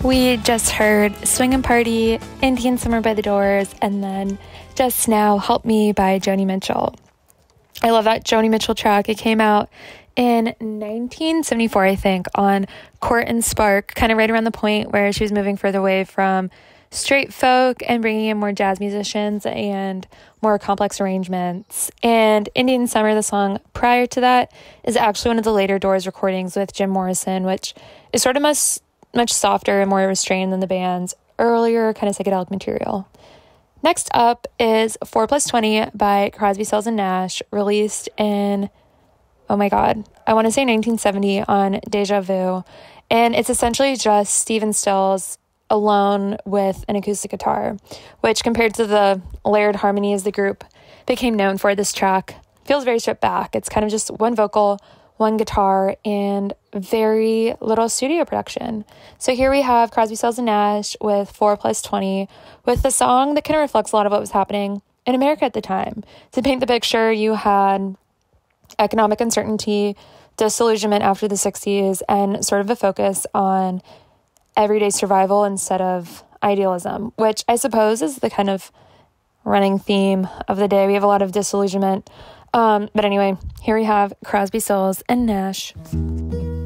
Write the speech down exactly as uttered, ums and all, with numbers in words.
We just heard Swingin' Party, Indian Summer by The Doors, and then just now Help Me by Joni Mitchell. I love that Joni Mitchell track. It came out in nineteen seventy-four, I think, on Court and Spark, kind of right around the point where she was moving further away from straight folk and bringing in more jazz musicians and more complex arrangements. And Indian Summer, the song prior to that, is actually one of the later Doors recordings with Jim Morrison, which is sort of much, much softer and more restrained than the band's earlier kind of psychedelic material. Next up is four plus twenty by Crosby, Stills and Nash, released in, oh my god, I want to say nineteen seventy on Deja Vu. And it's essentially just Stephen Stills alone with an acoustic guitar, which compared to the layered harmonies the group became known for, this track feels very stripped back. It's kind of just one vocal, one guitar, and very little studio production. So here we have Crosby, Stills and Nash with four plus twenty, with a song that kind of reflects a lot of what was happening in America at the time. To paint the picture, you had economic uncertainty, disillusionment after the sixties, and sort of a focus on everyday survival instead of idealism, which I suppose is the kind of running theme of the day. We have a lot of disillusionment. Um, but anyway, here we have Crosby, Stills and Nash.